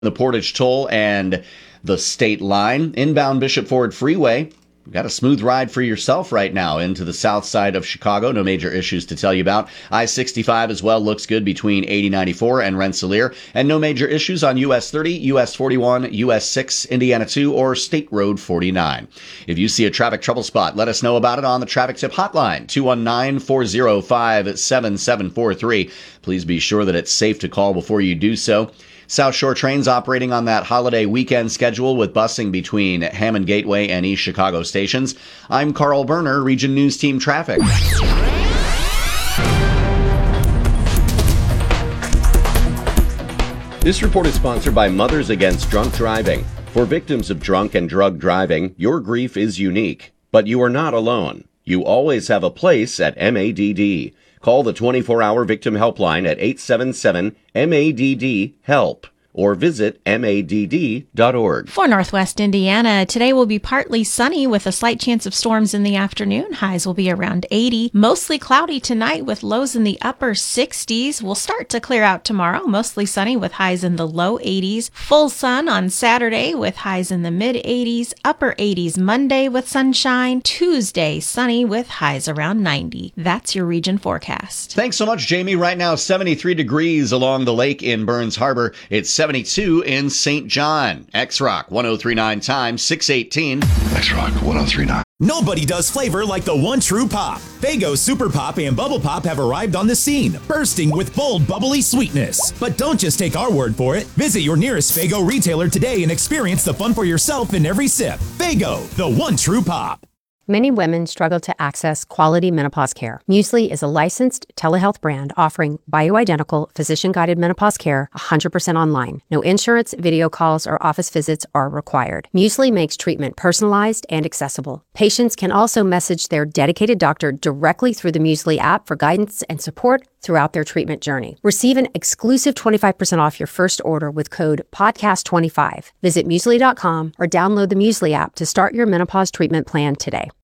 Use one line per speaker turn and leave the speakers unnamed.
the Portage Toll and the state line. Inbound Bishop Ford Freeway. You've got a smooth ride for yourself right now into the south side of Chicago. No major issues to tell you about. I-65 as well looks good between 8094 and Rensselaer. And no major issues on US 30, US 41, US 6, Indiana 2, or State Road 49. If you see a traffic trouble spot, let us know about it on the Traffic Tip Hotline, 219-405-7743. Please be sure that it's safe to call before you do so. South Shore trains operating on that holiday weekend schedule with busing between Hammond Gateway and East Chicago stations. I'm Carl Berner, Region News Team Traffic. This report is sponsored by Mothers Against Drunk Driving. For victims of drunk and drug driving, your grief is unique, but you are not alone. You always have a place at MADD. Call the 24-hour victim helpline at 877-MADD-HELP or visit MADD.org.
For Northwest Indiana, today will be partly sunny with a slight chance of storms in the afternoon. Highs will be around 80. Mostly cloudy tonight with lows in the upper 60s. We'll start to clear out tomorrow. Mostly sunny with highs in the low 80s. Full sun on Saturday with highs in the mid 80s. Upper 80s Monday with sunshine. Tuesday sunny with highs around 90. That's your region forecast.
Thanks so much, Jamie. Right now, 73 degrees along the lake in Burns Harbor. It's 72 in St. John. X-Rock 1039 times 618.
X-Rock 1039.
Nobody does flavor like the one true pop. Faygo Super Pop and Bubble Pop have arrived on the scene, bursting with bold, bubbly sweetness. But don't just take our word for it. Visit your nearest Faygo retailer today and experience the fun for yourself in every sip. Faygo, the one true pop.
Many women struggle to access quality menopause care. Muesli is a licensed telehealth brand offering bioidentical, physician-guided menopause care 100% online. No insurance, video calls, or office visits are required. Muesli makes treatment personalized and accessible. Patients can also message their dedicated doctor directly through the Muesli app for guidance and support throughout their treatment journey. Receive an exclusive 25% off your first order with code PODCAST25. Visit Muesli.com or download the Muesli app to start your menopause treatment plan today.